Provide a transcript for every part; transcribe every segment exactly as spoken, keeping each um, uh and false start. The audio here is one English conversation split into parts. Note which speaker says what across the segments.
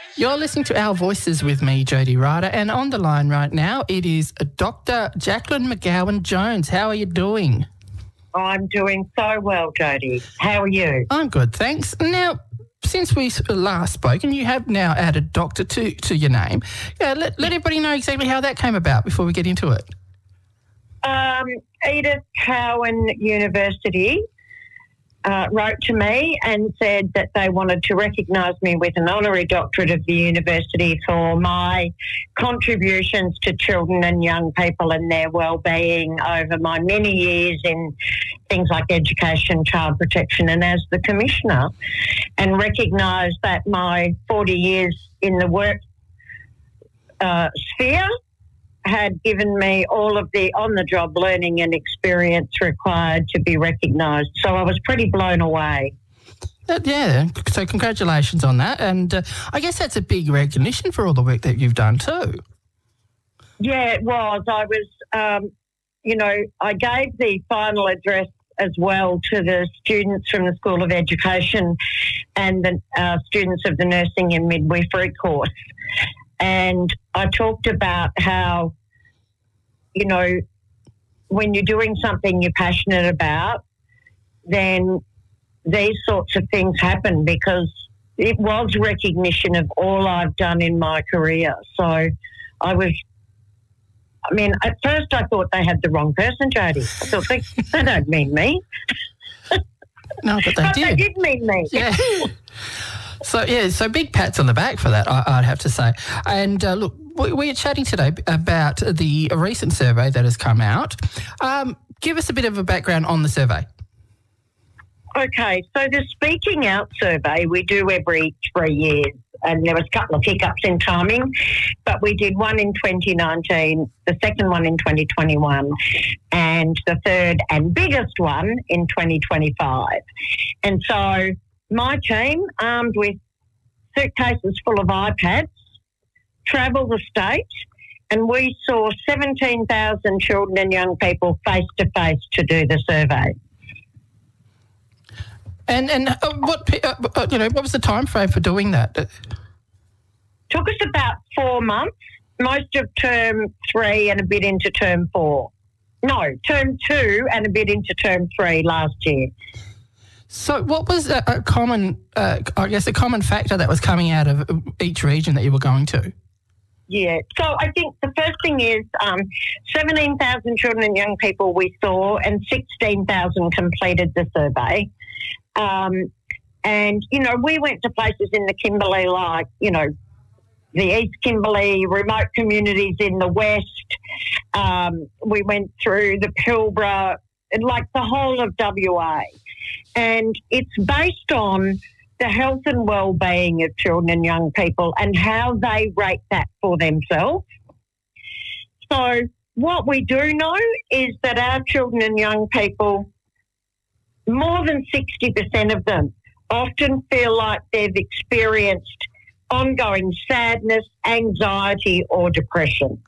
Speaker 1: You're listening to Our Voices with me, Jodie Ryder, and on the line right now it is Doctor Jacqueline McGowan-Jones. How are you doing?
Speaker 2: I'm doing so well, Jodie. How are you?
Speaker 1: I'm good, thanks. Now, since we last spoke, and you have now added doctor to, to your name, yeah, let, let everybody know exactly how that came about before we get into it.
Speaker 2: Um, Edith Cowan University uh, wrote to me and said that they wanted to recognise me with an honorary doctorate of the university for my contributions to children and young people and their well-being over my many years in things like education, child protection, and as the Commissioner, and recognise that my forty years in the work uh, sphere had given me all of the on-the-job learning and experience required to be recognised. So I was pretty blown away.
Speaker 1: Uh, yeah, so congratulations on that. And uh, I guess that's a big recognition for all the work that you've done too.
Speaker 2: Yeah, it was. I was, um, you know, I gave the final address as well to the students from the School of Education and the uh, students of the Nursing and Midwifery course. And I talked about how, you know, when you're doing something you're passionate about, then these sorts of things happen, because it was recognition of all I've done in my career. So I was, I mean, at first I thought they had the wrong person, Jodie. I thought, they, they don't mean me.
Speaker 1: No, but they
Speaker 2: but
Speaker 1: did.
Speaker 2: They did mean me.
Speaker 1: Yeah. So, yeah, so big pats on the back for that, I, I'd have to say. And, uh, look, we, we're chatting today about the recent survey that has come out. Um, give us a bit of a background on the survey.
Speaker 2: Okay, so the Speaking Out survey we do every three years, and there was a couple of hiccups in timing, but we did one in twenty nineteen, the second one in twenty twenty-one, and the third and biggest one in twenty twenty-five. And so my team, armed with suitcases full of iPads, travelled the state, and we saw seventeen thousand children and young people face-to-face to do the survey.
Speaker 1: And and uh, what uh, you know, what was the time frame for doing that?
Speaker 2: Took us about four months, most of term three and a bit into term four. No, term two and a bit into term three last year.
Speaker 1: So what was a, a common, uh, I guess, a common factor that was coming out of each region that you were going to?
Speaker 2: Yeah, so I think the first thing is um, seventeen thousand children and young people we saw, and sixteen thousand completed the survey. Um, and, you know, we went to places in the Kimberley like, you know, the East Kimberley, remote communities in the West. Um, we went through the Pilbara, like the whole of W A. And it's based on the health and well-being of children and young people and how they rate that for themselves. So what we do know is that our children and young people, more than sixty percent of them, often feel like they've experienced ongoing sadness, anxiety or depression.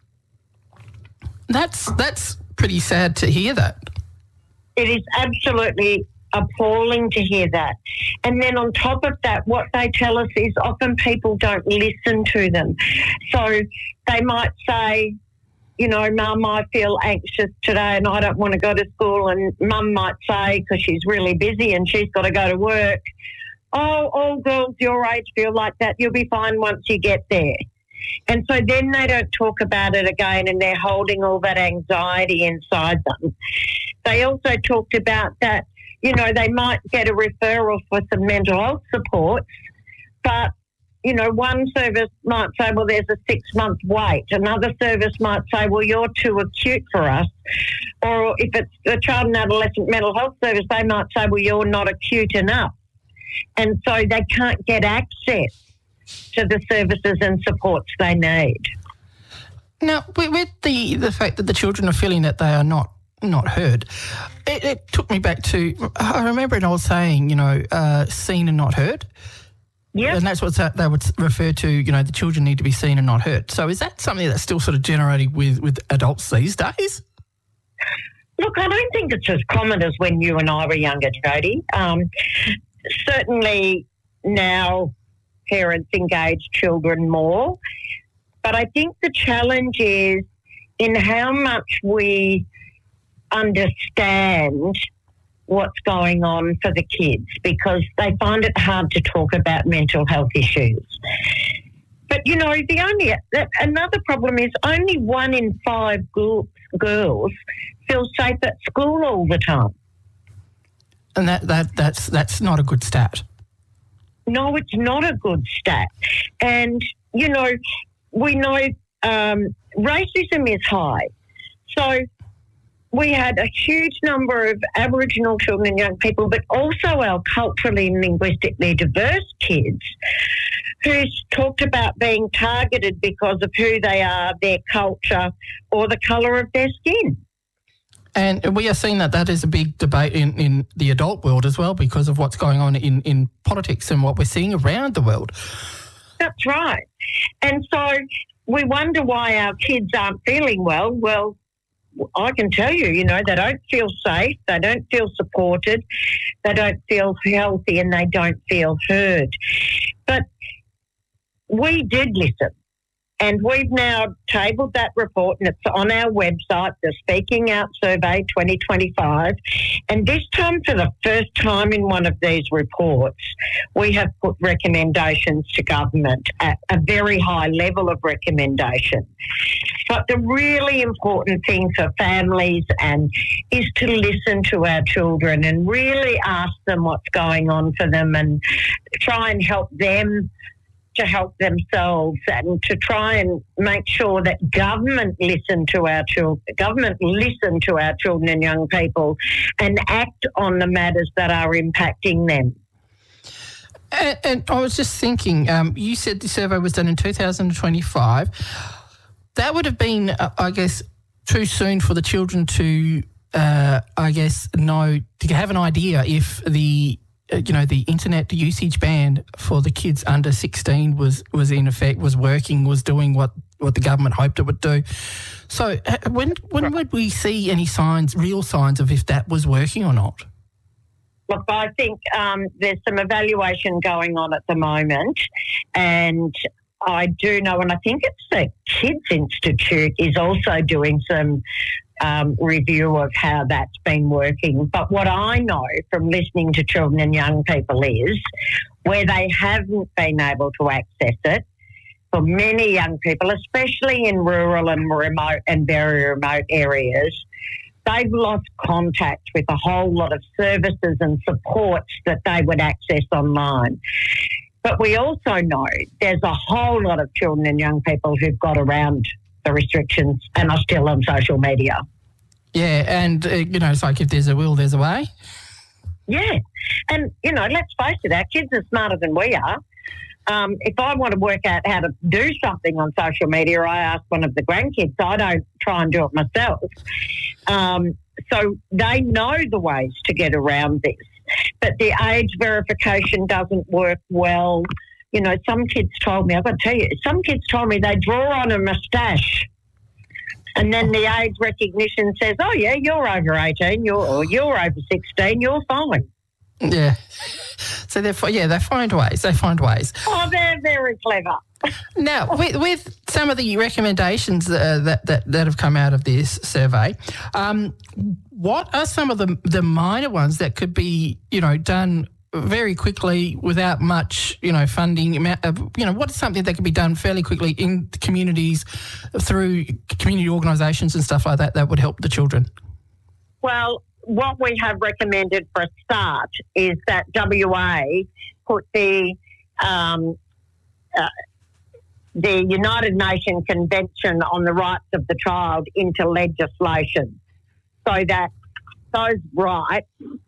Speaker 1: That's that's pretty sad to hear that.
Speaker 2: It is absolutely appalling to hear that. And then on top of that, what they tell us is often people don't listen to them. So they might say, you know, Mum, I feel anxious today and I don't want to go to school. And Mum might say, because she's really busy and she's got to go to work, oh, all girls your age feel like that. You'll be fine once you get there. And so then they don't talk about it again, and they're holding all that anxiety inside them. They also talked about that, you know, they might get a referral for some mental health supports, but you know, one service might say, well, there's a six-month wait. Another service might say, well, you're too acute for us. Or if it's a child and adolescent mental health service, they might say, well, you're not acute enough. And so they can't get access to the services and supports they need.
Speaker 1: Now, with the, the fact that the children are feeling that they are not not heard, it, it took me back to, I remember an old saying, you know, uh, seen and not heard.
Speaker 2: Yeah,
Speaker 1: and that's what they would refer to, you know, the children need to be seen and not heard. So is that something that's still sort of generating with, with adults these days?
Speaker 2: Look, I don't think it's as common as when you and I were younger, Jodie. Um, certainly now parents engage children more. But I think the challenge is in how much we understand what's going on for the kids, because they find it hard to talk about mental health issues. But, you know, the only another problem is only one in five girl, girls feel safe at school all the time.
Speaker 1: And that, that that's that's not a good stat.
Speaker 2: No, it's not a good stat. And, you know, we know um, racism is high. So we had a huge number of Aboriginal children and young people, but also our culturally and linguistically diverse kids who talked about being targeted because of who they are, their culture, or the colour of their skin.
Speaker 1: And we are seeing that that is a big debate in, in the adult world as well, because of what's going on in, in politics and what we're seeing around the world.
Speaker 2: That's right. And so we wonder why our kids aren't feeling well. Well, I can tell you, you know, they don't feel safe, they don't feel supported, they don't feel healthy, and they don't feel heard. But we did listen, and we've now tabled that report, and it's on our website, the Speaking Out Survey twenty twenty-five. And this time, for the first time in one of these reports, we have put recommendations to government at a very high level of recommendation. But the really important thing for families and is to listen to our children and really ask them what's going on for them and try and help them to help themselves, and to try and make sure that government listen to our children, government listen to our children and young people and act on the matters that are impacting them.
Speaker 1: And, and I was just thinking, um, you said the survey was done in two thousand twenty-five. That would have been, uh, I guess, too soon for the children to, uh, I guess, know, to have an idea if the you know, the internet usage ban for the kids under sixteen was, was in effect, was working, was doing what, what the government hoped it would do. So uh, when when would we see any signs, real signs of if that was working or not?
Speaker 2: Look, I think um, there's some evaluation going on at the moment, and I do know, and I think it's the Kids Institute is also doing some Um, review of how that's been working. But what I know from listening to children and young people is where they haven't been able to access it, for many young people, especially in rural and remote and very remote areas, they've lost contact with a whole lot of services and supports that they would access online. But we also know there's a whole lot of children and young people who've got around the restrictions and are still on social media.
Speaker 1: Yeah, and, uh, you know, it's like if there's a will, there's a way.
Speaker 2: Yeah. And, you know, let's face it, our kids are smarter than we are. Um, if I want to work out how to do something on social media, I ask one of the grandkids. I don't try and do it myself. Um, so they know the ways to get around this. But the age verification doesn't work well. You know, some kids told me, I've got to tell you, some kids told me they draw on a moustache, and then the age recognition says, oh, yeah, you're over eighteen, you're, or you're over sixteen, you're fine.
Speaker 1: Yeah. So, they're, yeah, they find ways. They find ways.
Speaker 2: Oh, they're very clever.
Speaker 1: Now, with, with some of the recommendations uh, that, that that have come out of this survey, um, what are some of the the minor ones that could be, you know, done very quickly without much, you know, funding? You know, what is something that can be done fairly quickly in communities through community organisations and stuff like that that would help the children?
Speaker 2: Well, what we have recommended for a start is that W A put the um, uh, the United Nations Convention on the Rights of the Child into legislation, so that those rights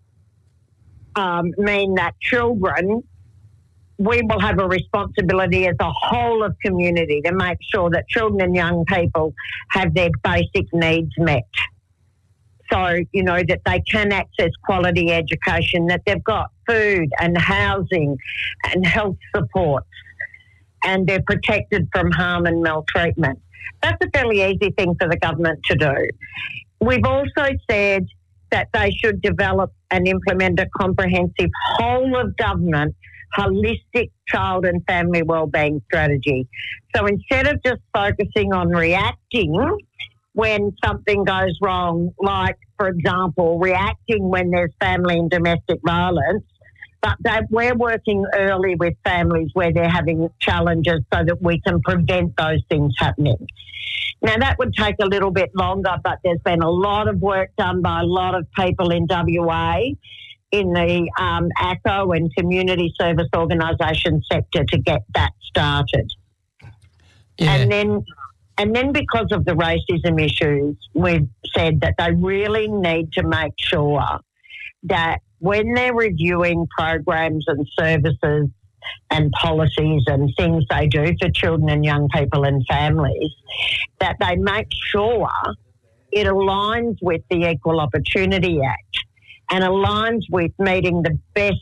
Speaker 2: um, mean that children, we will have a responsibility as a whole of community to make sure that children and young people have their basic needs met. So, you know, that they can access quality education, that they've got food and housing and health supports, and they're protected from harm and maltreatment. That's a fairly easy thing for the government to do. We've also said that they should develop and implement a comprehensive whole of government, holistic child and family wellbeing strategy. So instead of just focusing on reacting when something goes wrong, like, for example, reacting when there's family and domestic violence, but that we're working early with families where they're having challenges so that we can prevent those things happening. Now, that would take a little bit longer, but there's been a lot of work done by a lot of people in W A in the um, A C O and community service organisation sector to get that started. Yeah. And then and then because of the racism issues, we've said that they really need to make sure that when they're reviewing programs and services and policies and things they do for children and young people and families, that they make sure it aligns with the Equal Opportunity Act and aligns with meeting the best,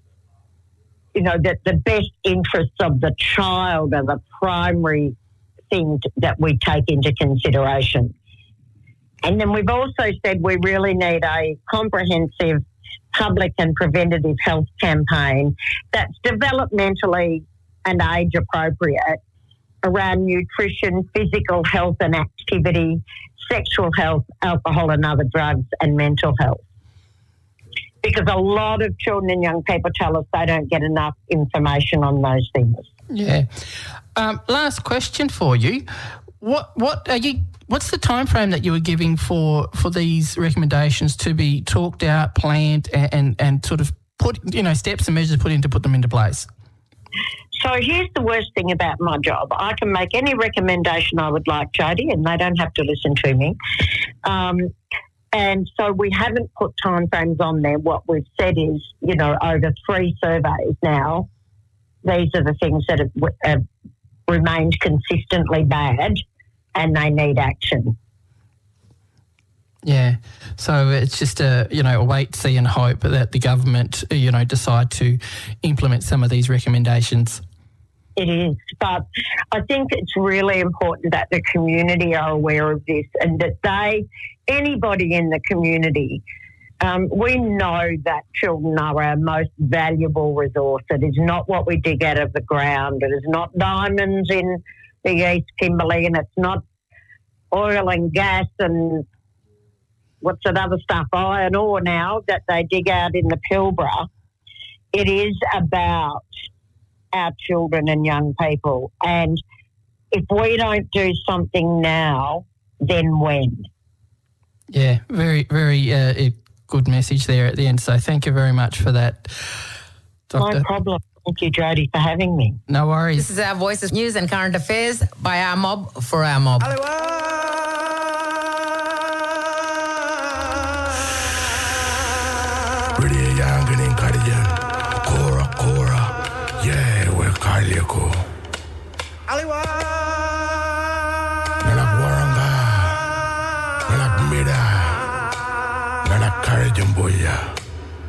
Speaker 2: you know, that the best interests of the child are the primary thing that we take into consideration. And then we've also said we really need a comprehensive public and preventative health campaign that's developmentally and age appropriate around nutrition, physical health and activity, sexual health, alcohol and other drugs, and mental health. Because a lot of children and young people tell us they don't get enough information on those things.
Speaker 1: Yeah. Um, last question for you. What what are you? What's the time frame that you were giving for, for these recommendations to be talked out, planned, and, and, and sort of put, you know, steps and measures put in to put them into place?
Speaker 2: So here's the worst thing about my job. I can make any recommendation I would like, Jodie, and they don't have to listen to me. Um, and so we haven't put timeframes on there. What we've said is, you know, over three surveys now, these are the things that have, have remained consistently bad and they need action.
Speaker 1: Yeah, so it's just a, you know, a wait, see and hope that the government, you know, decide to implement some of these recommendations.
Speaker 2: It is, but I think it's really important that the community are aware of this and that they, anybody in the community, um, we know that children are our most valuable resource. It is not what we dig out of the ground. It is not diamonds in the East Kimberley, and it's not oil and gas and what's that other stuff, iron ore now that they dig out in the Pilbara. It is about our children and young people. And if we don't do something now, then when?
Speaker 1: Yeah, very, very uh, good message there at the end. So thank you very much for that, Doctor.
Speaker 2: No problem. Thank you, Jodie, for having me.
Speaker 1: No worries.
Speaker 3: This is our Voices News and Current Affairs by our mob for our mob.
Speaker 4: Nanak mida, nanak kare jumboya.